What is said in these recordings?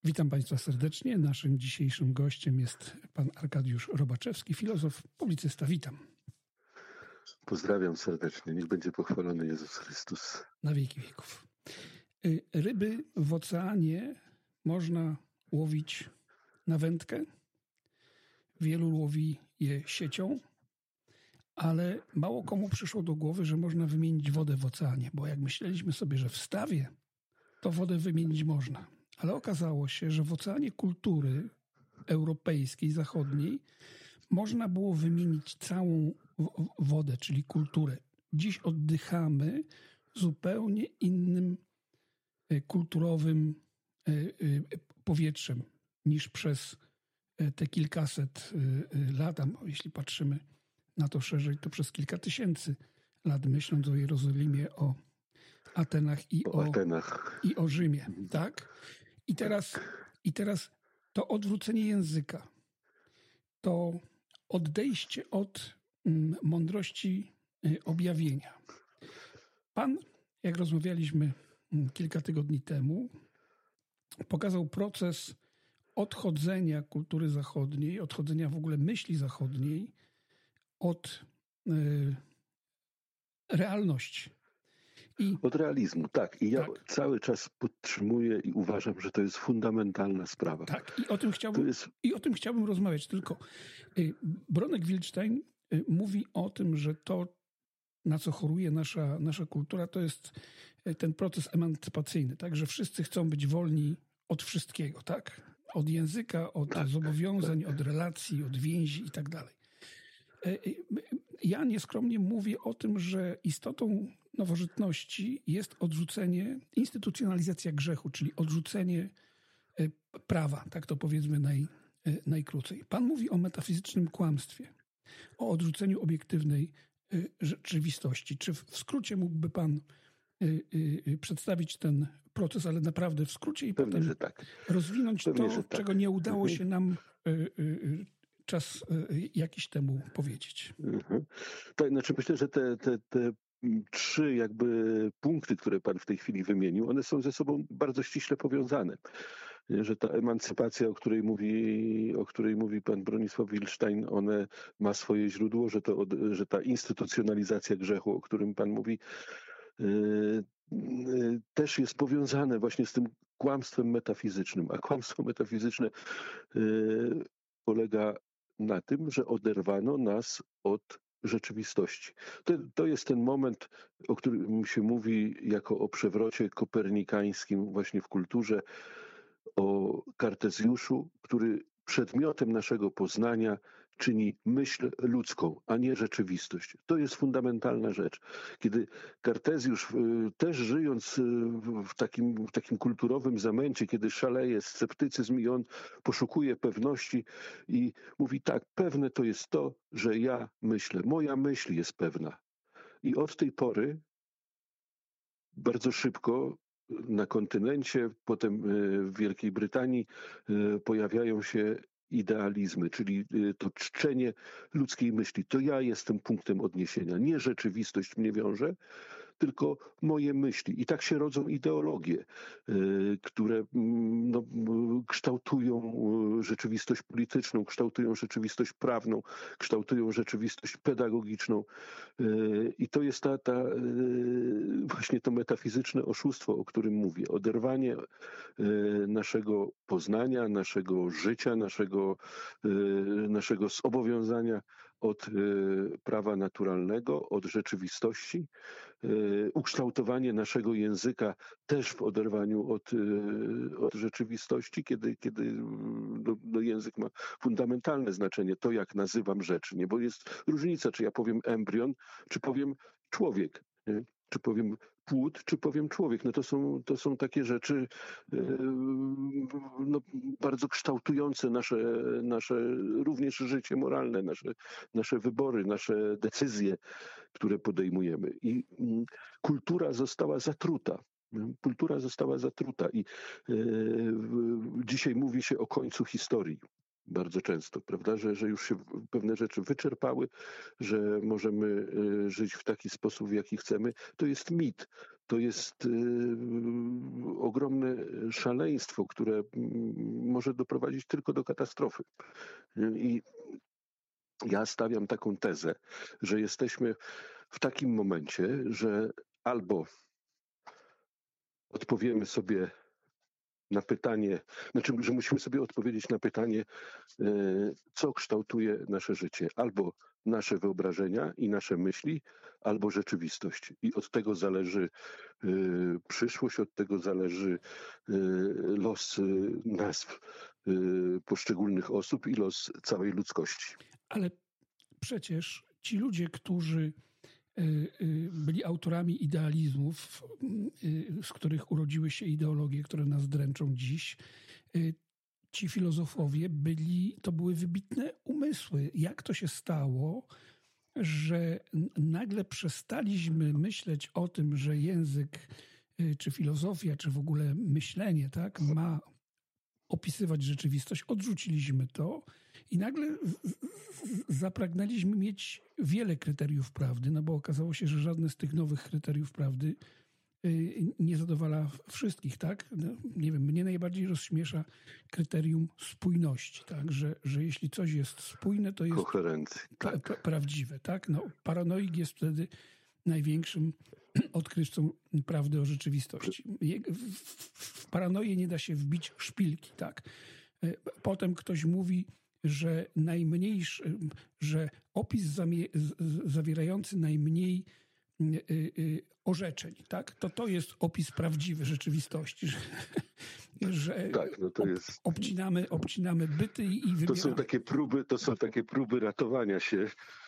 Witam Państwa serdecznie. Naszym dzisiejszym gościem jest pan Arkadiusz Robaczewski, filozof, publicysta. Witam. Pozdrawiam serdecznie. Niech będzie pochwalony Jezus Chrystus. Na wieki wieków. Ryby w oceanie można łowić na wędkę. Wielu łowi je siecią, ale mało komu przyszło do głowy, że można wymienić wodę w oceanie, bo jak myśleliśmy sobie, że w stawie, to wodę wymienić można. Ale okazało się, że w oceanie kultury europejskiej, zachodniej można było wymienić całą wodę, czyli kulturę. Dziś oddychamy zupełnie innym kulturowym powietrzem niż przez te kilkaset lat, a jeśli patrzymy na to szerzej, to przez kilka tysięcy lat, myśląc o Jerozolimie, o Atenach i o Rzymie, tak? I teraz to odwrócenie języka, to odejście od mądrości objawienia. Pan, jak rozmawialiśmy kilka tygodni temu, pokazał proces odchodzenia kultury zachodniej, odchodzenia w ogóle myśli zachodniej od realności. Od realizmu, tak. I ja cały czas podtrzymuję i uważam, że to jest fundamentalna sprawa. Tak, i o tym chciałbym rozmawiać. Tylko Bronek Wilczstein mówi o tym, że to, na co choruje nasza kultura, to jest ten proces emancypacyjny, tak? Że wszyscy chcą być wolni od wszystkiego, tak? Od języka, od zobowiązań, od relacji, od więzi i tak dalej. Ja nieskromnie mówię o tym, że istotą nowożytności jest odrzucenie, instytucjonalizacja grzechu, czyli odrzucenie prawa, tak to powiedzmy najkrócej. Pan mówi o metafizycznym kłamstwie, o odrzuceniu obiektywnej rzeczywistości. Czy w skrócie mógłby pan przedstawić ten proces, ale naprawdę w skrócie i Pewnie, potem że tak. rozwinąć czego nie udało się nam czas jakiś temu powiedzieć. Tak, znaczy myślę, że te trzy punkty, które pan w tej chwili wymienił, one są ze sobą bardzo ściśle powiązane. Że ta emancypacja, o której mówi pan Bronisław Wilczstein, one ma swoje źródło, że ta instytucjonalizacja grzechu, o którym pan mówi, też jest powiązane właśnie z tym kłamstwem metafizycznym. A kłamstwo metafizyczne polega na tym, że oderwano nas od rzeczywistości. To jest ten moment, o którym się mówi jako o przewrocie kopernikańskim właśnie w kulturze, o Kartezjuszu, który przedmiotem naszego poznania czyni myśl ludzką, a nie rzeczywistość. To jest fundamentalna rzecz. Kiedy Kartezjusz, też żyjąc w takim kulturowym zamęcie, kiedy szaleje sceptycyzm i on poszukuje pewności i mówi tak, pewne to jest to, że ja myślę. Moja myśl jest pewna. I od tej pory bardzo szybko na kontynencie, potem w Wielkiej Brytanii pojawiają się idealizmy, czyli to czczenie ludzkiej myśli. To ja jestem punktem odniesienia. Nie rzeczywistość mnie wiąże, tylko moje myśli. I tak się rodzą ideologie, które kształtują rzeczywistość polityczną, kształtują rzeczywistość prawną, kształtują rzeczywistość pedagogiczną. I to jest właśnie to metafizyczne oszustwo, o którym mówię. Oderwanie naszego poznania, naszego życia, naszego zobowiązania od prawa naturalnego, od rzeczywistości, ukształtowanie naszego języka też w oderwaniu od rzeczywistości, kiedy język ma fundamentalne znaczenie, to jak nazywam rzeczy, nie? Bo jest różnica, czy ja powiem embrion, czy powiem człowiek, nie? Czy powiem płód, czy powiem człowiek. No to są takie rzeczy bardzo kształtujące nasze również życie moralne, nasze wybory, nasze decyzje, które podejmujemy. I kultura została zatruta. Kultura została zatruta i dzisiaj mówi się o końcu historii. bardzo często, prawda, że już się pewne rzeczy wyczerpały, że możemy żyć w taki sposób, w jaki chcemy. To jest mit. To jest ogromne szaleństwo, które może doprowadzić tylko do katastrofy. I ja stawiam taką tezę, że jesteśmy w takim momencie, że albo odpowiemy sobie na pytanie, znaczy, że musimy sobie odpowiedzieć na pytanie, co kształtuje nasze życie. Albo nasze wyobrażenia i nasze myśli, albo rzeczywistość. I od tego zależy przyszłość, od tego zależy los nazw poszczególnych osób i los całej ludzkości. Ale przecież ci ludzie, którzy byli autorami idealizmów, z których urodziły się ideologie, które nas dręczą dziś, ci filozofowie to były wybitne umysły. Jak to się stało, że nagle przestaliśmy myśleć o tym, że język, czy filozofia, czy w ogóle myślenie, tak, ma opisywać rzeczywistość, odrzuciliśmy to i nagle zapragnęliśmy mieć wiele kryteriów prawdy, no bo okazało się, że żadne z tych nowych kryteriów prawdy nie zadowala wszystkich, tak? No, nie wiem, mnie najbardziej rozśmiesza kryterium spójności, tak? Że jeśli coś jest spójne, to jest koherencji, tak. Prawdziwe, tak? No, paranoik jest wtedy największym odkrywcą prawdy o rzeczywistości. W paranoję nie da się wbić szpilki, tak? Potem ktoś mówi, że że opis zawierający najmniej orzeczeń, tak? To jest opis prawdziwy rzeczywistości, że tak, no to jest... obcinamy byty i wybieramy. To są takie próby ratowania się.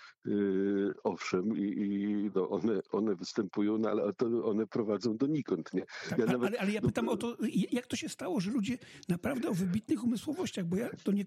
Owszem, no one występują, no ale one prowadzą donikąd, nie? Tak, ale ja pytam o to, jak to się stało, że ludzie naprawdę o wybitnych umysłowościach, bo ja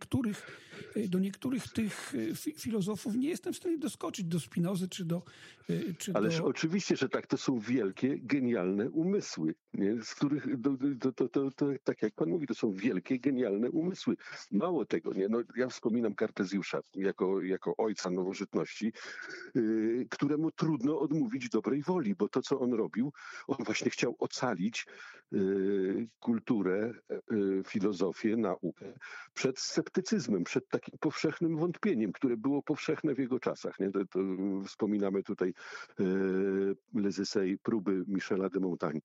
do niektórych tych filozofów nie jestem w stanie doskoczyć, do Spinozy Ależ oczywiście, że tak, to są wielkie, genialne umysły, nie? Z których, tak jak pan mówi, to są wielkie, genialne umysły. Mało tego, nie? No, ja wspominam Kartezjusza jako ojca nowożytności, któremu trudno odmówić dobrej woli, bo to, co on robił, on właśnie chciał ocalić kulturę, filozofię, naukę przed sceptycyzmem, przed takim powszechnym wątpieniem, które było powszechne w jego czasach. Nie? To wspominamy tutaj Les Essais, próby Michela de Montaigne,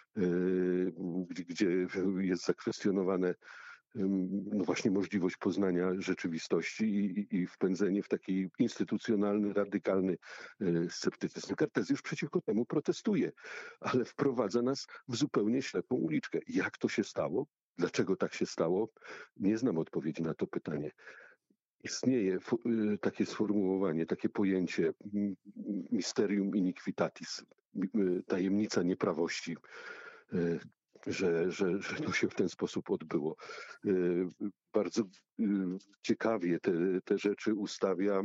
gdzie jest zakwestionowane no właśnie możliwość poznania rzeczywistości i wpędzenie w taki instytucjonalny, radykalny sceptycyzm. Kartezjusz przeciwko temu protestuje, ale wprowadza nas w zupełnie ślepą uliczkę. Jak to się stało? Dlaczego tak się stało? Nie znam odpowiedzi na to pytanie. Istnieje takie sformułowanie, takie pojęcie mysterium iniquitatis, tajemnica nieprawości, że to się w ten sposób odbyło. Bardzo ciekawie te rzeczy ustawia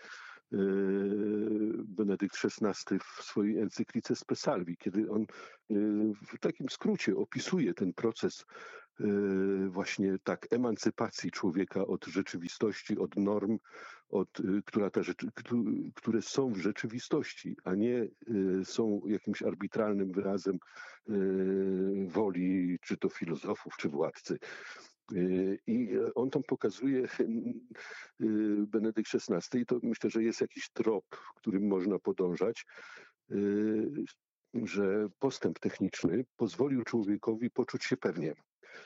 Benedykt XVI w swojej encyklice Spe Salvi, kiedy on w takim skrócie opisuje ten proces właśnie tak emancypacji człowieka od rzeczywistości, od norm, które są w rzeczywistości, a nie są jakimś arbitralnym wyrazem woli czy to filozofów, czy władcy. I on tam pokazuje, Benedykt XVI, i to myślę, że jest jakiś trop, którym można podążać, że postęp techniczny pozwolił człowiekowi poczuć się pewnie.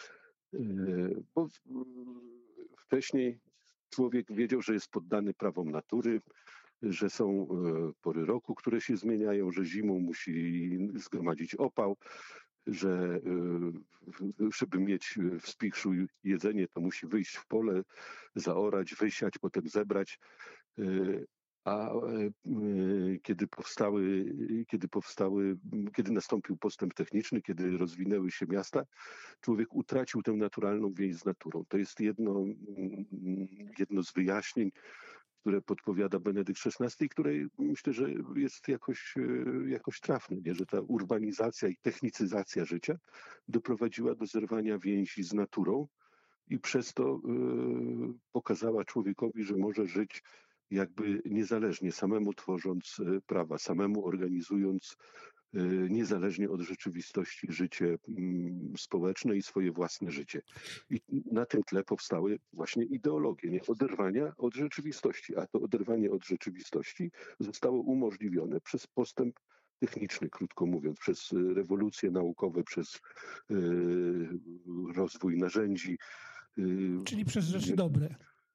Bo wcześniej człowiek wiedział, że jest poddany prawom natury, że są pory roku, które się zmieniają, że zimą musi zgromadzić opał, że żeby mieć w spichrzu jedzenie, to musi wyjść w pole, zaorać, wysiać, potem zebrać. A kiedy nastąpił postęp techniczny, kiedy rozwinęły się miasta, człowiek utracił tę naturalną więź z naturą. To jest jedno z wyjaśnień, które podpowiada Benedykt XVI i które myślę, że jest jakoś trafne, nie? Że ta urbanizacja i technicyzacja życia doprowadziła do zerwania więzi z naturą i przez to pokazała człowiekowi, że może żyć jakby niezależnie, samemu tworząc prawa, samemu organizując niezależnie od rzeczywistości życie społeczne i swoje własne życie. I na tym tle powstały właśnie ideologie, nie? Oderwania od rzeczywistości, a to oderwanie od rzeczywistości zostało umożliwione przez postęp techniczny, krótko mówiąc, przez rewolucje naukowe, przez rozwój narzędzi. Czyli przez rzeczy dobre.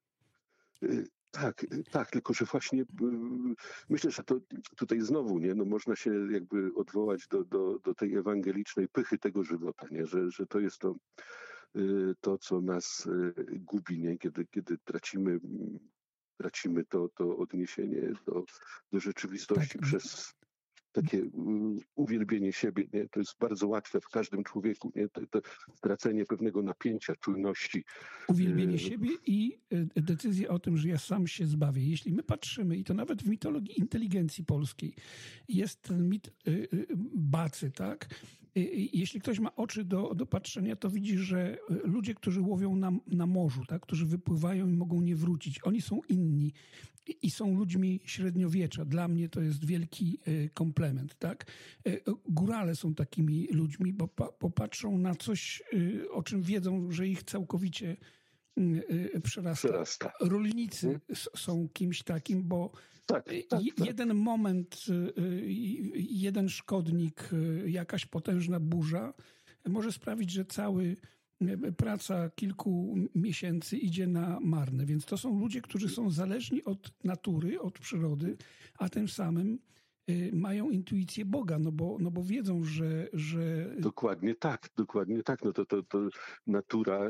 Tak, tylko że właśnie myślę, że to tutaj znowu można się jakby odwołać do tej ewangelicznej pychy tego żywota, nie? Że to jest to, co nas gubi, nie? Kiedy tracimy to odniesienie do rzeczywistości przez takie uwielbienie siebie, nie? To jest bardzo łatwe w każdym człowieku, nie? To stracenie pewnego napięcia, czujności. Uwielbienie siebie i decyzja o tym, że ja sam się zbawię. Jeśli my patrzymy, i to nawet w mitologii inteligencji polskiej, jest ten mit Bacy, tak? Jeśli ktoś ma oczy do patrzenia, to widzi, że ludzie, którzy łowią na morzu, tak? Którzy wypływają i mogą nie wrócić, oni są inni i są ludźmi średniowiecza. Dla mnie to jest wielki komplement, tak? Górale są takimi ludźmi, bo popatrzą na coś, o czym wiedzą, że ich całkowicie przerasta. Rolnicy są kimś takim, bo jeden moment, jeden szkodnik, jakaś potężna burza może sprawić, że cały praca kilku miesięcy idzie na marne. Więc to są ludzie, którzy są zależni od natury, od przyrody, a tym samym mają intuicję Boga, no bo wiedzą, że... Dokładnie tak. No to natura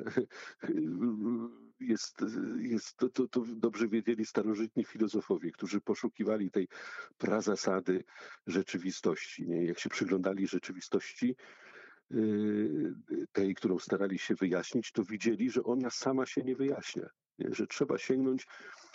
to dobrze wiedzieli starożytni filozofowie, którzy poszukiwali tej prazasady rzeczywistości. Nie? Jak się przyglądali rzeczywistości, tej, którą starali się wyjaśnić, to widzieli, że ona sama się nie wyjaśnia. Nie? Że trzeba sięgnąć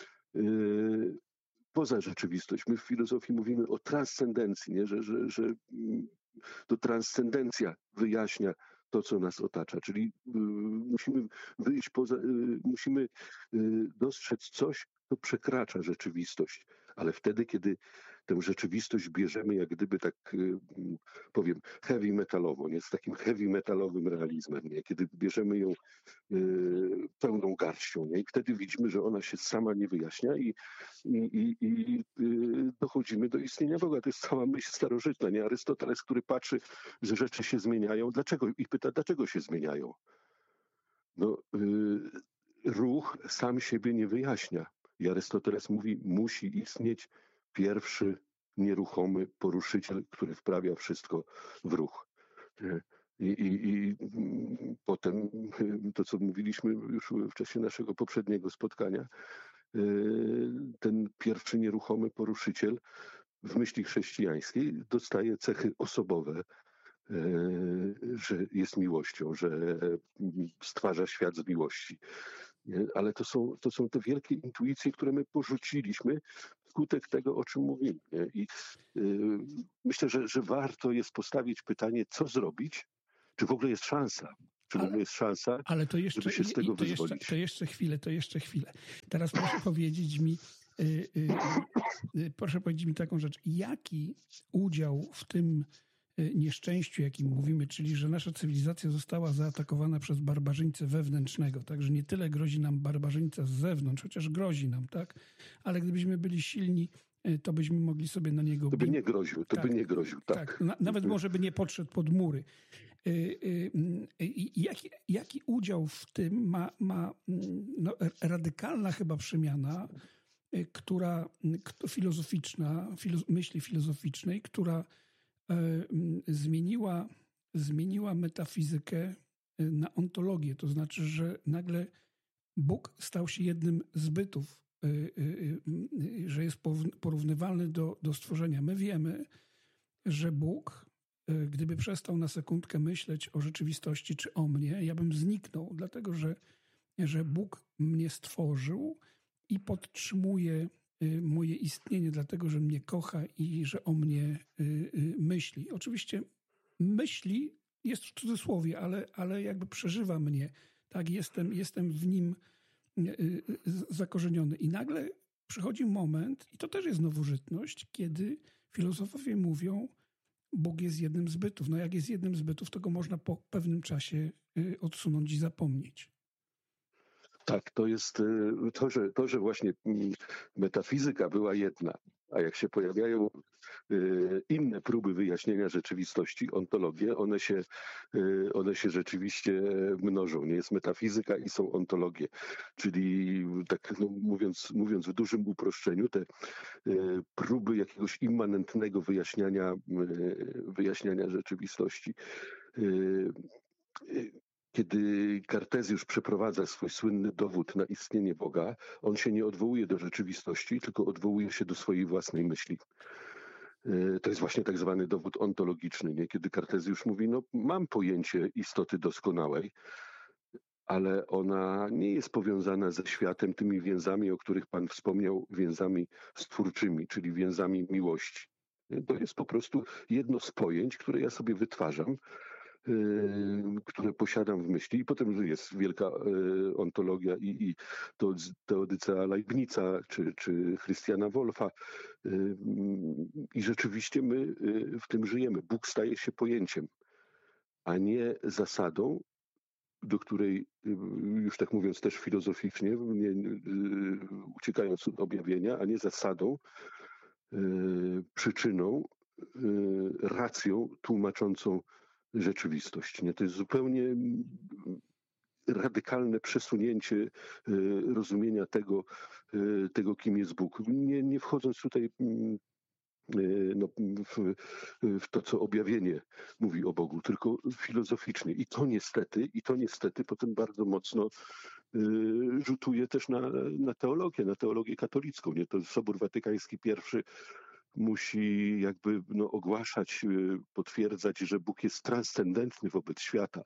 poza rzeczywistość. My w filozofii mówimy o transcendencji, nie? Że to transcendencja wyjaśnia to, co nas otacza. Czyli musimy wyjść musimy dostrzec coś, co przekracza rzeczywistość. Ale wtedy, kiedy tę rzeczywistość bierzemy jak gdyby tak, powiem, heavy metalowo, nie? Z takim heavy metalowym realizmem, nie? Kiedy bierzemy ją pełną garścią, nie? I wtedy widzimy, że ona się sama nie wyjaśnia i dochodzimy do istnienia Boga. To jest cała myśl starożytna, nie? Arystoteles, który patrzy, że rzeczy się zmieniają. Dlaczego? I pyta, dlaczego się zmieniają? No, ruch sam siebie nie wyjaśnia. I Arystoteles mówi, musi istnieć pierwszy nieruchomy poruszyciel, który wprawia wszystko w ruch. I potem to, co mówiliśmy już w czasie naszego poprzedniego spotkania, ten pierwszy nieruchomy poruszyciel w myśli chrześcijańskiej dostaje cechy osobowe, że jest miłością, że stwarza świat z miłości. Ale to są te wielkie intuicje, które my porzuciliśmy wskutek tego, o czym mówimy. I myślę, że warto jest postawić pytanie, co zrobić, czy w ogóle jest szansa. Czy w ogóle jest szansa, ale to jeszcze, żeby się z tego wyzwolić. To jeszcze chwilę. Teraz proszę powiedzieć mi taką rzecz. Jaki udział w tym nieszczęściu, jakim mówimy, czyli że nasza cywilizacja została zaatakowana przez barbarzyńcę wewnętrznego, także nie tyle grozi nam barbarzyńca z zewnątrz, chociaż grozi nam, tak? Ale gdybyśmy byli silni, to byśmy mogli sobie na niego... To by nie groził, tak. Nawet może by nie podszedł pod mury. Jaki udział w tym ma radykalna chyba przemiana, myśli filozoficznej, która zmieniła metafizykę na ontologię. To znaczy, że nagle Bóg stał się jednym z bytów, że jest porównywalny do stworzenia. My wiemy, że Bóg, gdyby przestał na sekundkę myśleć o rzeczywistości czy o mnie, ja bym zniknął, dlatego że Bóg mnie stworzył i podtrzymuje moje istnienie, dlatego że mnie kocha i że o mnie myśli. Oczywiście myśli jest w cudzysłowie, ale jakby przeżywa mnie. tak, jestem w nim zakorzeniony. I nagle przychodzi moment, i to też jest nowożytność, kiedy filozofowie mówią, Bóg jest jednym z bytów. No jak jest jednym z bytów, to go można po pewnym czasie odsunąć i zapomnieć. Tak, to jest to, że właśnie metafizyka była jedna, a jak się pojawiają inne próby wyjaśnienia rzeczywistości, ontologie, one się rzeczywiście mnożą. Nie jest metafizyka i są ontologie. Czyli tak mówiąc w dużym uproszczeniu, te próby jakiegoś immanentnego wyjaśniania rzeczywistości. Kiedy Kartezjusz przeprowadza swój słynny dowód na istnienie Boga, on się nie odwołuje do rzeczywistości, tylko odwołuje się do swojej własnej myśli. To jest właśnie tak zwany dowód ontologiczny, nie? Kiedy Kartezjusz mówi, no mam pojęcie istoty doskonałej, ale ona nie jest powiązana ze światem tymi więzami, o których Pan wspomniał, więzami stwórczymi, czyli więzami miłości. To jest po prostu jedno z pojęć, które ja sobie wytwarzam, które posiadam w myśli. I potem jest wielka ontologia i teodycea Leibnica czy Christiana Wolffa. I rzeczywiście my w tym żyjemy. Bóg staje się pojęciem, a nie zasadą, do której, już tak mówiąc też filozoficznie, uciekając od objawienia, a nie zasadą, przyczyną, racją tłumaczącą rzeczywistość. Nie? To jest zupełnie radykalne przesunięcie rozumienia tego, kim jest Bóg. Nie wchodząc tutaj w to, co objawienie mówi o Bogu, tylko filozoficznie. I to niestety potem bardzo mocno rzutuje też na teologię katolicką. Nie? To Sobór Watykański I musi jakby ogłaszać, potwierdzać, że Bóg jest transcendentny wobec świata,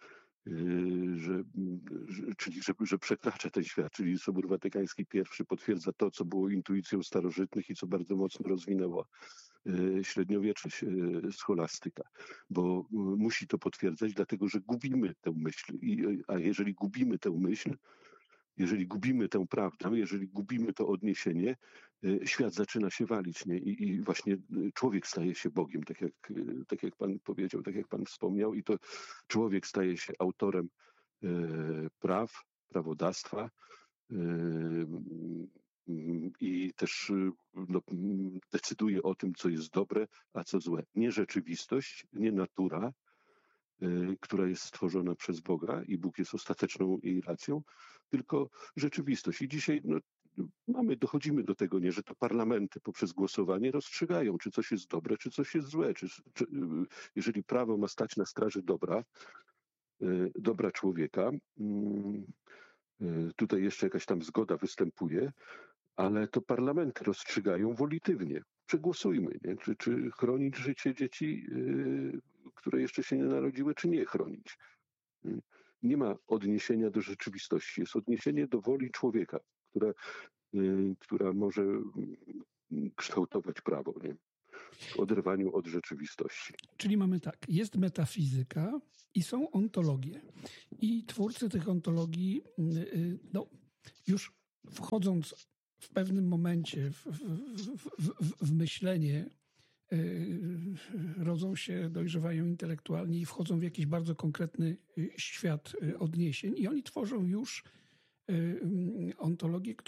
że przekracza ten świat. Czyli Sobór Watykański I potwierdza to, co było intuicją starożytnych i co bardzo mocno rozwinęła średniowiecze scholastyka. Bo musi to potwierdzać, dlatego że gubimy tę myśl. A jeżeli gubimy tę myśl, jeżeli gubimy tę prawdę, jeżeli gubimy to odniesienie, świat zaczyna się walić. Nie? I właśnie człowiek staje się Bogiem, tak jak Pan powiedział, tak jak Pan wspomniał, i to człowiek staje się autorem praw, prawodawstwa i też decyduje o tym, co jest dobre, a co złe. Nie rzeczywistość, nie natura, która jest stworzona przez Boga i Bóg jest ostateczną jej racją, tylko rzeczywistość. I dzisiaj dochodzimy do tego, nie, że to parlamenty poprzez głosowanie rozstrzygają, czy coś jest dobre, czy coś jest złe. Jeżeli prawo ma stać na straży dobra człowieka, tutaj jeszcze jakaś tam zgoda występuje, ale to parlamenty rozstrzygają wolitywnie. Przegłosujmy, nie? Czy chronić życie dzieci, które jeszcze się nie narodziły, czy nie chronić. Nie ma odniesienia do rzeczywistości. Jest odniesienie do woli człowieka, która może kształtować prawo, nie? W oderwaniu od rzeczywistości. Czyli mamy tak, jest metafizyka i są ontologie. I twórcy tych ontologii, już wchodząc w pewnym momencie w myślenie, rodzą się, dojrzewają intelektualnie i wchodzą w jakiś bardzo konkretny świat odniesień i oni tworzą już ontologie,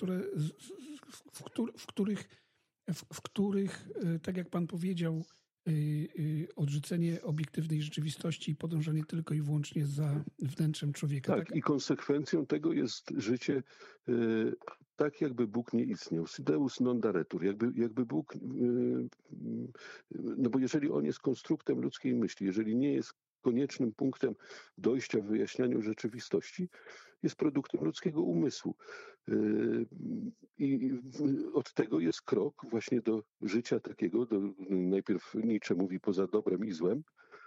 w których, tak jak Pan powiedział, odrzucenie obiektywnej rzeczywistości i podążanie tylko i wyłącznie za wnętrzem człowieka. Tak, i konsekwencją tego jest życie tak, jakby Bóg nie istniał. Deus non daretur. Jakby Bóg, no bo jeżeli On jest konstruktem ludzkiej myśli, jeżeli nie jest koniecznym punktem dojścia w wyjaśnianiu rzeczywistości, jest produktem ludzkiego umysłu. I od tego jest krok właśnie do życia takiego, najpierw Nietzsche mówi poza dobrem i złem,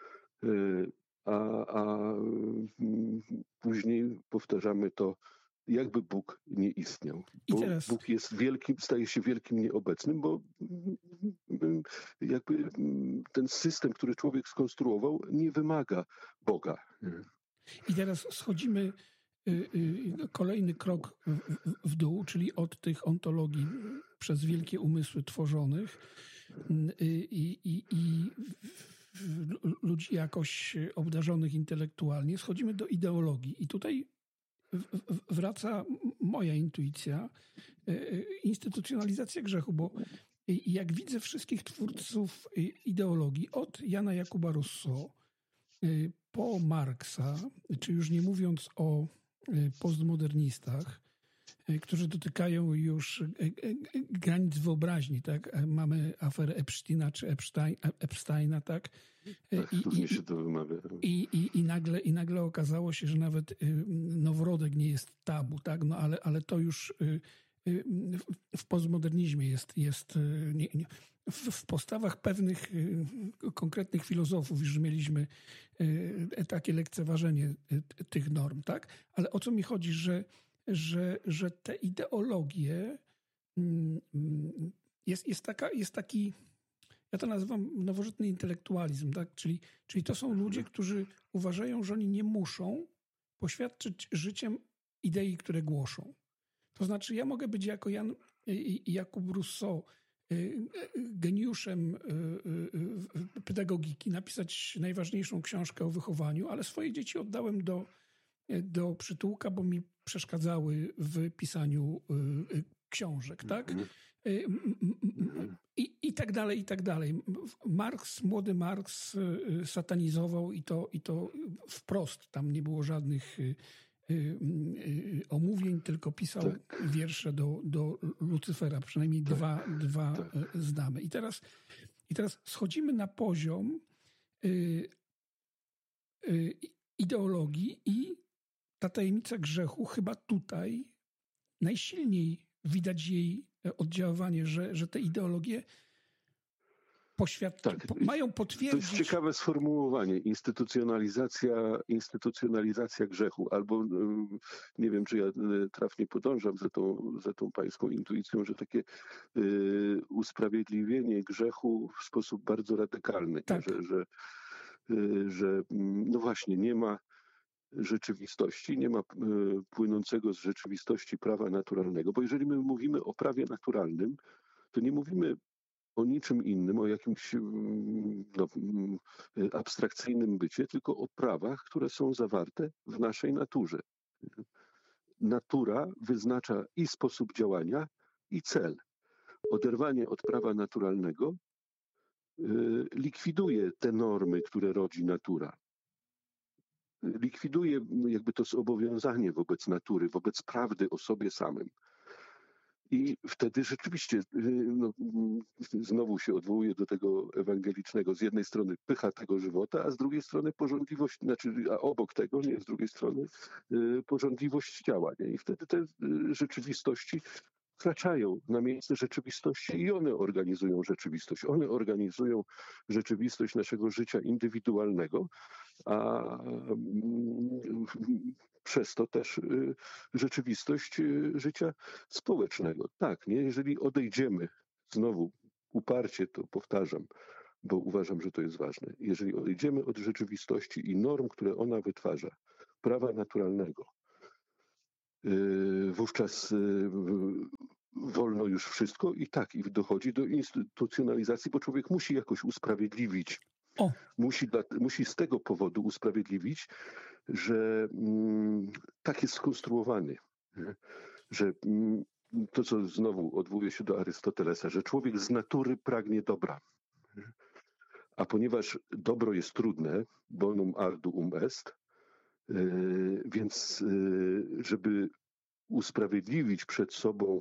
a później powtarzamy to, jakby Bóg nie istniał. Bo Bóg jest wielkim, staje się wielkim nieobecnym, bo jakby ten system, który człowiek skonstruował, nie wymaga Boga. I teraz schodzimy kolejny krok w dół, czyli od tych ontologii przez wielkie umysły tworzonych i ludzi jakoś obdarzonych intelektualnie, schodzimy do ideologii. I tutaj wraca moja intuicja, instytucjonalizacja grzechu, bo jak widzę wszystkich twórców ideologii, od Jana Jakuba Rousseau po Marksa, czy już nie mówiąc o postmodernistach, którzy dotykają już granic wyobraźni, tak? Mamy aferę Epsteina czy Epsteina, tak? Się to wymawia. I nagle okazało się, że nawet noworodek nie jest tabu, tak? No ale to już w postmodernizmie jest w postawach pewnych konkretnych filozofów już mieliśmy takie lekceważenie tych norm, tak? Ale o co mi chodzi, że te ideologie jest taki, ja to nazywam nowożytny intelektualizm, tak? Czyli to są ludzie, którzy uważają, że oni nie muszą poświadczyć życiem idei, które głoszą. To znaczy, ja mogę być jako Jan Jakub Rousseau geniuszem pedagogiki, napisać najważniejszą książkę o wychowaniu, ale swoje dzieci oddałem do przytułka, bo mi przeszkadzały w pisaniu książek, tak? I tak dalej, i tak dalej. Młody Marks satanizował i to wprost. Tam nie było żadnych omówień, tylko pisał wiersze do Lucyfera. Przynajmniej dwa znamy. I teraz schodzimy na poziom ideologii i ta tajemnica grzechu chyba tutaj najsilniej widać jej oddziaływanie, że te ideologie mają potwierdzić... To jest ciekawe sformułowanie. Instytucjonalizacja grzechu. Albo nie wiem, czy ja trafnie podążam za tą pańską intuicją, że takie usprawiedliwienie grzechu w sposób bardzo radykalny. Tak. Że no właśnie, nie ma rzeczywistości, nie ma płynącego z rzeczywistości prawa naturalnego. Bo jeżeli my mówimy o prawie naturalnym, to nie mówimy o niczym innym, o jakimś abstrakcyjnym bycie, tylko o prawach, które są zawarte w naszej naturze. Natura wyznacza i sposób działania, i cel. Oderwanie od prawa naturalnego likwiduje te normy, które rodzi natura. Likwiduje jakby to zobowiązanie wobec natury, wobec prawdy o sobie samym. I wtedy rzeczywiście znowu się odwołuje do tego ewangelicznego. Z jednej strony pycha tego żywota, a z drugiej strony porządliwość, a obok tego, nie z drugiej strony, porządliwość ciała. Nie? I wtedy te rzeczywistości wkraczają na miejsce rzeczywistości i one organizują rzeczywistość. One organizują rzeczywistość naszego życia indywidualnego, a przez to też rzeczywistość życia społecznego. Tak, nie? Jeżeli odejdziemy, znowu uparcie to powtarzam, bo uważam, że to jest ważne. Jeżeli odejdziemy od rzeczywistości i norm, które ona wytwarza, prawa naturalnego, wówczas wolno już wszystko i dochodzi do instytucjonalizacji, bo człowiek musi jakoś usprawiedliwić. Musi z tego powodu usprawiedliwić, że tak jest skonstruowany. Że to, co znowu odwołuje się do Arystotelesa, że człowiek z natury pragnie dobra. A ponieważ dobro jest trudne, bonum arduum est, więc żeby usprawiedliwić przed sobą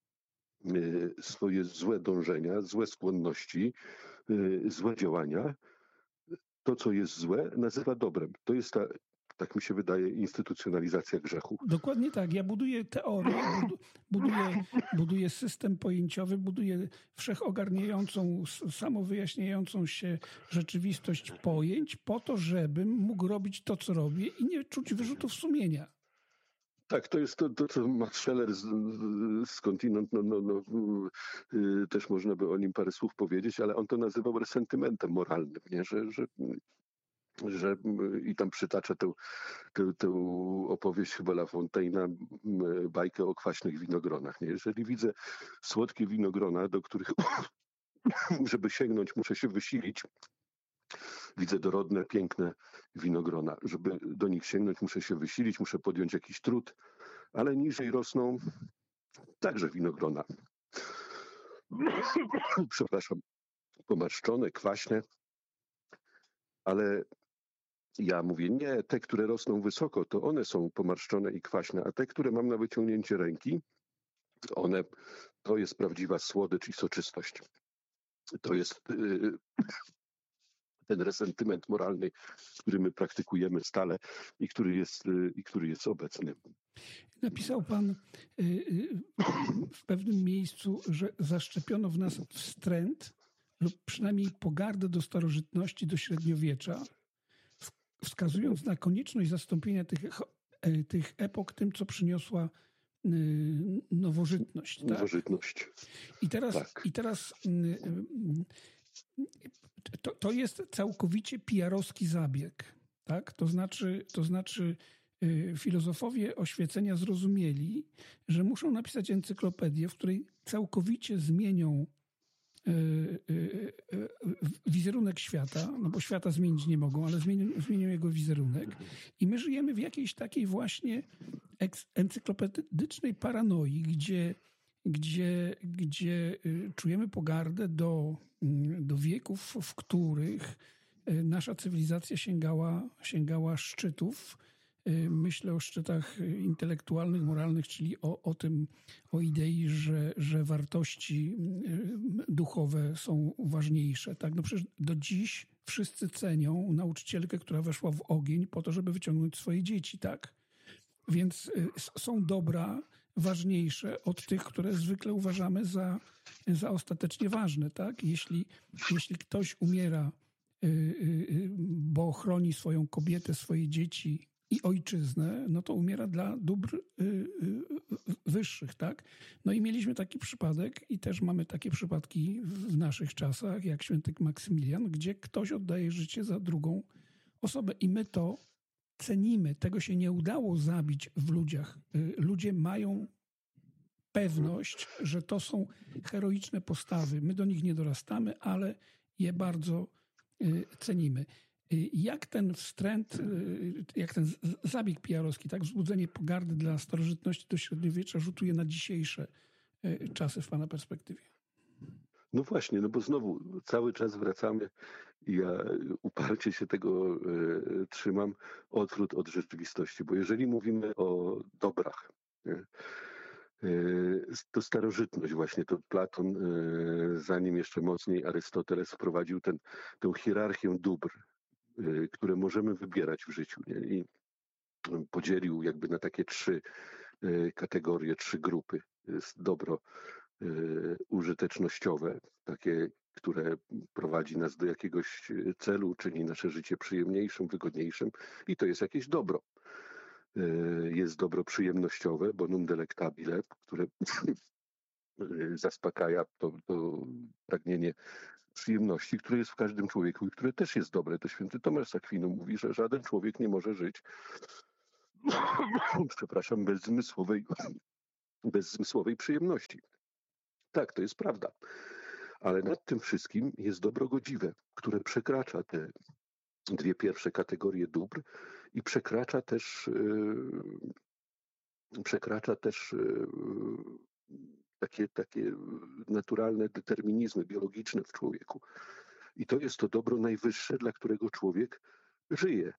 swoje złe dążenia, złe skłonności, złe działania, to, co jest złe, nazywa dobrem. To jest ta, tak mi się wydaje, instytucjonalizacja grzechu. Dokładnie tak. Ja buduję teorię, buduję system pojęciowy, buduję wszechogarniającą, samowyjaśniającą się rzeczywistość pojęć po to, żebym mógł robić to, co robię i nie czuć wyrzutów sumienia. Tak, to jest to co Max Scheler skądinąd, też można by o nim parę słów powiedzieć, ale on to nazywał resentymentem moralnym, nie? Że że i tam przytacza tę opowieść chyba La Fontaine'a, bajkę o kwaśnych winogronach. Nie? Jeżeli widzę słodkie winogrona, do których żeby sięgnąć, muszę się wysilić. Widzę dorodne, piękne winogrona. Żeby do nich sięgnąć, muszę się wysilić, muszę podjąć jakiś trud, ale niżej rosną także winogrona. Przepraszam, pomarszczone, kwaśne, ale ja mówię, nie, te, które rosną wysoko, to one są pomarszczone i kwaśne, a te, które mam na wyciągnięcie ręki, to jest prawdziwa słodycz i soczystość. To jest ten resentyment moralny, który my praktykujemy stale i który jest obecny. Napisał pan w pewnym miejscu, że zaszczepiono w nas wstręt lub przynajmniej pogardę do starożytności, do średniowiecza, wskazując na konieczność zastąpienia tych epok tym, co przyniosła nowożytność. Tak? Nowożytność. I teraz to jest całkowicie PR-owski zabieg. Tak? To znaczy filozofowie oświecenia zrozumieli, że muszą napisać encyklopedię, w której całkowicie zmienią wizerunek świata, no bo świata zmienić nie mogą, ale zmienią jego wizerunek. I my żyjemy w jakiejś takiej właśnie encyklopedycznej paranoi, gdzie czujemy pogardę do wieków, w których nasza cywilizacja sięgała szczytów. Myślę o szczytach intelektualnych, moralnych, czyli o idei, że wartości duchowe są ważniejsze. Tak? No przecież do dziś wszyscy cenią nauczycielkę, która weszła w ogień po to, żeby wyciągnąć swoje dzieci. Tak? Więc są dobra ważniejsze od tych, które zwykle uważamy za ostatecznie ważne. Tak? Jeśli ktoś umiera, bo chroni swoją kobietę, swoje dzieci i ojczyznę, no to umiera dla dóbr wyższych, tak? No i mieliśmy taki przypadek i też mamy takie przypadki w naszych czasach, jak święty Maksymilian, gdzie ktoś oddaje życie za drugą osobę i my to cenimy. Tego się nie udało zabić w ludziach. Ludzie mają pewność, że to są heroiczne postawy. My do nich nie dorastamy, ale je bardzo cenimy. Jak ten wstręt, jak ten zabieg PR-owski, tak, wzbudzenie pogardy dla starożytności do średniowiecza rzutuje na dzisiejsze czasy w pana perspektywie? No właśnie, no bo znowu cały czas wracamy i ja uparcie się tego trzymam, odwrót od rzeczywistości, bo jeżeli mówimy o dobrach, nie, to starożytność właśnie, to Platon, zanim jeszcze mocniej Arystoteles wprowadził tę hierarchię dóbr, które możemy wybierać w życiu, nie? I podzielił jakby na takie trzy kategorie, trzy grupy. Jest dobro użytecznościowe, takie, które prowadzi nas do jakiegoś celu, czyni nasze życie przyjemniejszym, wygodniejszym i to jest jakieś dobro. Jest dobro przyjemnościowe, bonum delectabile, które zaspokaja to pragnienie przyjemności, które jest w każdym człowieku i które też jest dobre. To święty Tomasz z Akwinu mówi, że żaden człowiek nie może żyć przepraszam, bezzmysłowej przyjemności. Tak, to jest prawda. Ale nad tym wszystkim jest dobro godziwe, które przekracza te dwie pierwsze kategorie dóbr i przekracza też takie naturalne determinizmy biologiczne w człowieku. I to jest to dobro najwyższe, dla którego człowiek żyje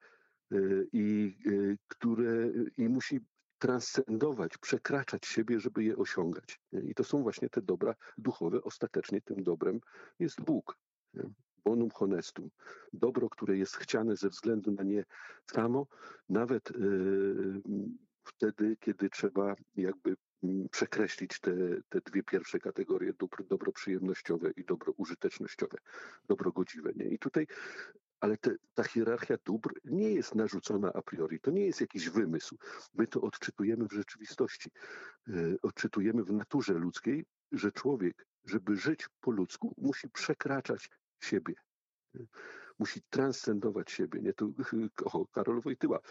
i musi transcendować, przekraczać siebie, żeby je osiągać. I to są właśnie te dobra duchowe. Ostatecznie tym dobrem jest Bóg. Bonum honestum. Dobro, które jest chciane ze względu na nie samo, nawet wtedy, kiedy trzeba jakby przekreślić te dwie pierwsze kategorie dóbr, dobro przyjemnościowe i dobro użytecznościowe, dobro godziwe. Nie? I tutaj ale ta hierarchia dóbr nie jest narzucona a priori. To nie jest jakiś wymysł. My to odczytujemy w rzeczywistości. Odczytujemy w naturze ludzkiej, że człowiek, żeby żyć po ludzku, musi przekraczać siebie. musi transcendować siebie. Nie? Tu Karol Wojtyła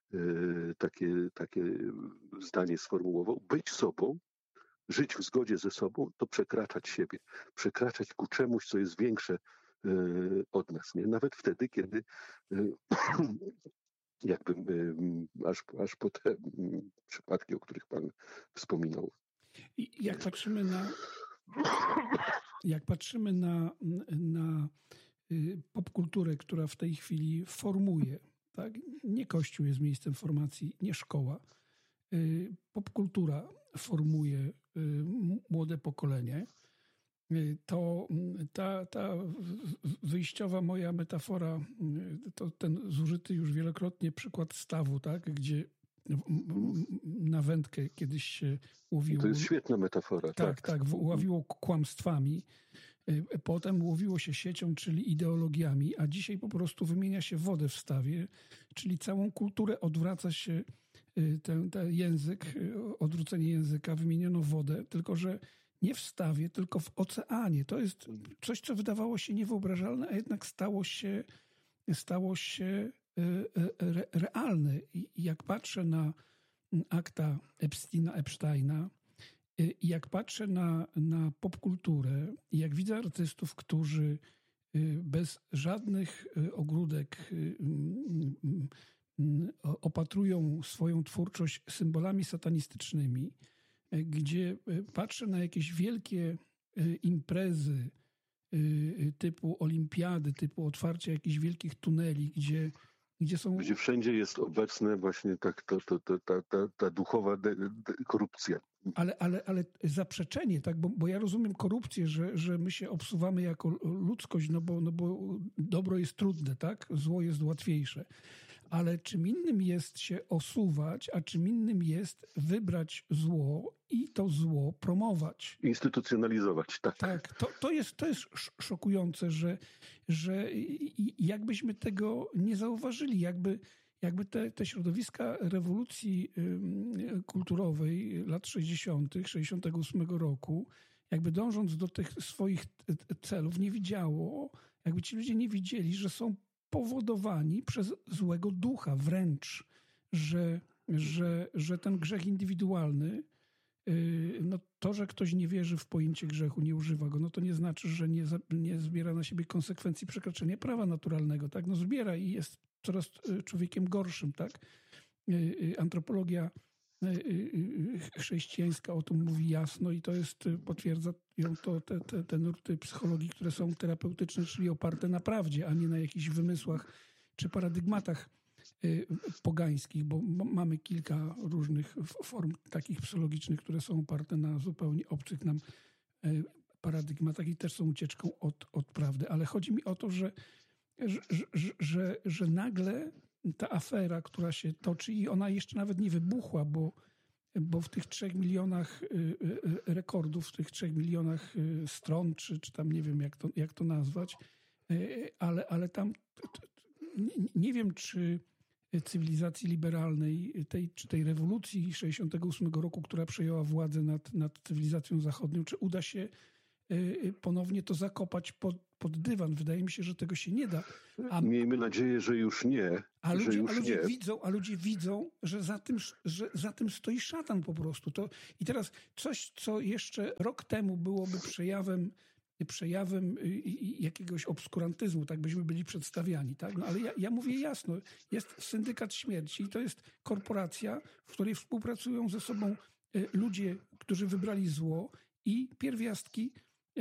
takie zdanie sformułował. Być sobą, żyć w zgodzie ze sobą, to przekraczać siebie. Przekraczać ku czemuś, co jest większe od nas. Nie? Nawet wtedy, kiedy jakby aż po te przypadki, o których pan wspominał. I jak patrzymy na popkulturę, która w tej chwili formuje, tak? Nie Kościół jest miejscem formacji, nie szkoła. Popkultura formuje młode pokolenie. To ta wyjściowa moja metafora, to ten zużyty już wielokrotnie przykład stawu, tak? Gdzie na wędkę kiedyś się łowiło. To jest świetna metafora. Tak, łowiło kłamstwami. Potem łowiło się siecią, czyli ideologiami, a dzisiaj po prostu wymienia się wodę w stawie, czyli całą kulturę odwraca się ten język, odwrócenie języka, wymieniono wodę, tylko że nie w stawie, tylko w oceanie. To jest coś, co wydawało się niewyobrażalne, a jednak stało się realne. I jak patrzę na akta Epsteina, i jak patrzę na popkulturę, i jak widzę artystów, którzy bez żadnych ogródek opatrują swoją twórczość symbolami satanistycznymi, gdzie patrzę na jakieś wielkie imprezy typu olimpiady, typu otwarcie jakichś wielkich tuneli, gdzie wszędzie jest obecne właśnie ta duchowa korupcja. Ale zaprzeczenie, tak, bo ja rozumiem korupcję, że my się obsuwamy jako ludzkość, no bo dobro jest trudne, tak? Zło jest łatwiejsze. Ale czym innym jest się osuwać, a czym innym jest wybrać zło i to zło promować. Instytucjonalizować, tak. Tak, to jest szokujące, że jakbyśmy tego nie zauważyli, jakby te środowiska rewolucji kulturowej lat 60., 68 roku, jakby dążąc do tych swoich celów nie widziało, jakby ci ludzie nie widzieli, że są powodowani przez złego ducha wręcz, że ten grzech indywidualny, no to, że ktoś nie wierzy w pojęcie grzechu, nie używa go, no to nie znaczy, że nie zbiera na siebie konsekwencji przekroczenia prawa naturalnego, tak? No zbiera i jest coraz człowiekiem gorszym, tak? Antropologia chrześcijańska o tym mówi jasno i to jest, potwierdza ją te nurty psychologii, które są terapeutyczne, czyli oparte na prawdzie, a nie na jakichś wymysłach czy paradygmatach pogańskich, bo mamy kilka różnych form takich psychologicznych, które są oparte na zupełnie obcych nam paradygmatach i też są ucieczką od prawdy. Ale chodzi mi o to, że nagle ta afera, która się toczy i ona jeszcze nawet nie wybuchła, bo w tych 3 milionach rekordów, w tych 3 milionach stron, czy tam nie wiem jak to nazwać, ale tam nie wiem, czy cywilizacji liberalnej, czy tej rewolucji 68 roku, która przejęła władzę nad cywilizacją zachodnią, czy uda się ponownie to zakopać pod dywan. Wydaje mi się, że tego się nie da. Miejmy nadzieję, że już nie. A ludzie widzą, że za tym stoi szatan po prostu. I teraz coś, co jeszcze rok temu byłoby przejawem jakiegoś obskurantyzmu, tak byśmy byli przedstawiani. Tak? No, ale ja mówię jasno, jest syndykat śmierci i to jest korporacja, w której współpracują ze sobą ludzie, którzy wybrali zło i pierwiastki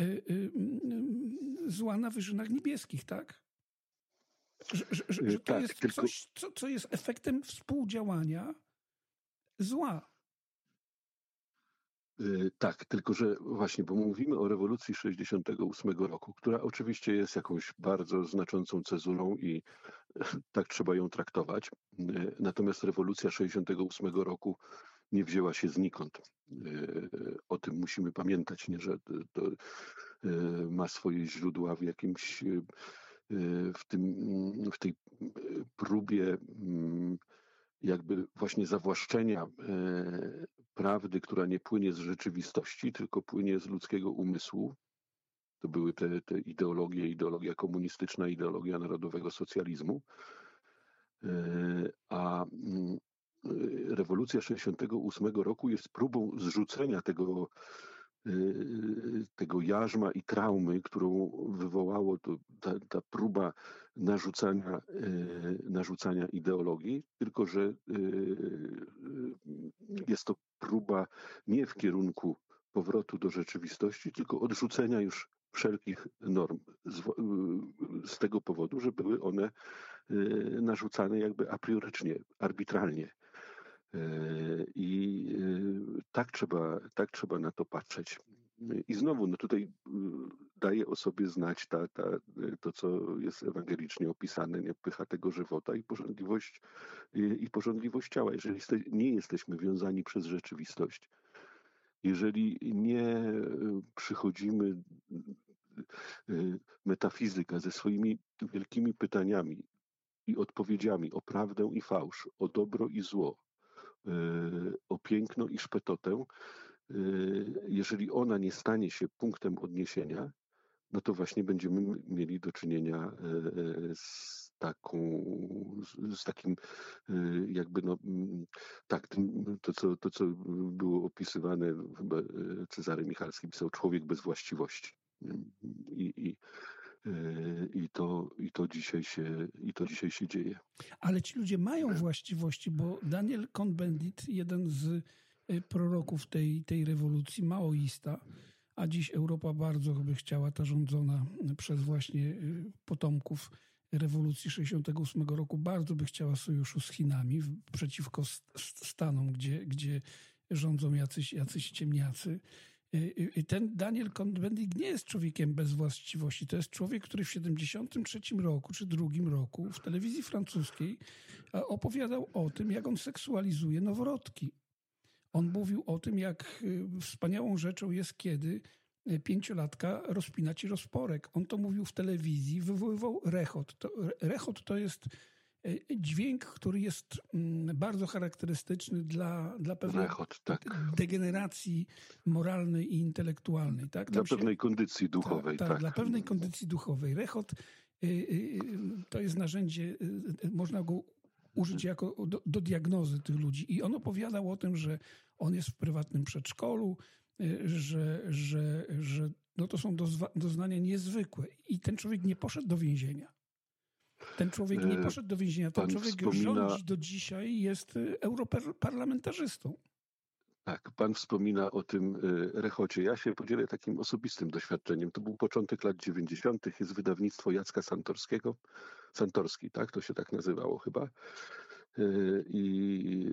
zła na wyżynach niebieskich, tak? Że to jest coś, co jest efektem współdziałania zła. Tak, tylko że właśnie, bo mówimy o rewolucji 68 roku, która oczywiście jest jakąś bardzo znaczącą cezurą i tak trzeba ją traktować. Natomiast rewolucja 68 roku nie wzięła się znikąd. O tym musimy pamiętać, nie, że to ma swoje źródła w jakimś w tej próbie jakby właśnie zawłaszczenia prawdy, która nie płynie z rzeczywistości, tylko płynie z ludzkiego umysłu To były te ideologie, ideologia komunistyczna, ideologia narodowego socjalizmu. A rewolucja 1968 roku jest próbą zrzucenia tego jarzma i traumy, którą wywołało ta próba narzucania ideologii, tylko że jest to próba nie w kierunku powrotu do rzeczywistości, tylko odrzucenia już wszelkich norm z tego powodu, że były one narzucane jakby apriorycznie, arbitralnie. I tak trzeba na to patrzeć. I znowu, no tutaj daje o sobie znać to, co jest ewangelicznie opisane, nie? Pycha tego żywota i porządliwość ciała. Jeżeli nie jesteśmy wiązani przez rzeczywistość, jeżeli nie przychodzimy metafizyka ze swoimi wielkimi pytaniami i odpowiedziami o prawdę i fałsz, o dobro i zło, o piękno i szpetotę, jeżeli ona nie stanie się punktem odniesienia, no to właśnie będziemy mieli do czynienia z takim jakby to co było opisywane, chyba Cezary Michalski pisał, człowiek bez właściwości. I to dzisiaj się dzieje. Ale ci ludzie mają właściwości, bo Daniel Cohn-Bendit, jeden z proroków tej rewolucji, maoista, a dziś Europa bardzo by chciała, ta rządzona przez właśnie potomków rewolucji 68 roku, bardzo by chciała sojuszu z Chinami przeciwko Stanom, gdzie rządzą jacyś ciemniacy. Ten Daniel Cohn-Bendit nie jest człowiekiem bez właściwości. To jest człowiek, który w 73 roku czy drugim roku w telewizji francuskiej opowiadał o tym, jak on seksualizuje noworodki. On mówił o tym, jak wspaniałą rzeczą jest, kiedy 5-latka rozpina ci rozporek. On to mówił w telewizji, wywoływał rechot. Rechot to jest dźwięk, który jest bardzo charakterystyczny dla pewnej degeneracji moralnej i intelektualnej. Tak? Dla pewnej kondycji duchowej. Tak. Dla pewnej kondycji duchowej. Rechot to jest narzędzie, można go użyć jako do diagnozy tych ludzi. I on opowiadał o tym, że on jest w prywatnym przedszkolu, że no to są doznania niezwykłe. I ten człowiek nie poszedł do więzienia. Ten człowiek rządzi do dzisiaj, jest europarlamentarzystą. Tak, pan wspomina o tym rechocie. Ja się podzielę takim osobistym doświadczeniem. To był początek lat 90. Jest wydawnictwo Jacka Santorskiego. Santorski, tak? To się tak nazywało chyba. I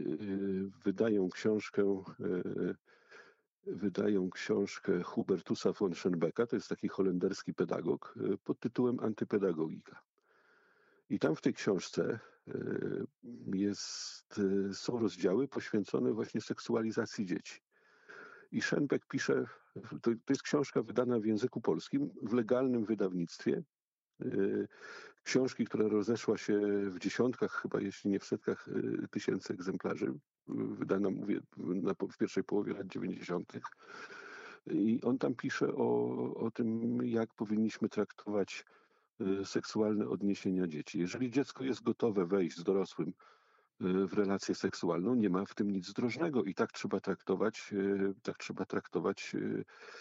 wydają książkę Hubertusa von Schönbecka. To jest taki holenderski pedagog pod tytułem Antypedagogika. I tam w tej książce są rozdziały poświęcone właśnie seksualizacji dzieci. I Schönbeck pisze, to jest książka wydana w języku polskim, w legalnym wydawnictwie. Książki, która rozeszła się w dziesiątkach, chyba jeśli nie w setkach tysięcy egzemplarzy, wydana, mówię, w pierwszej połowie lat 90. I on tam pisze o tym, jak powinniśmy traktować seksualne odniesienia dzieci. Jeżeli dziecko jest gotowe wejść z dorosłym w relację seksualną, nie ma w tym nic zdrożnego i tak trzeba traktować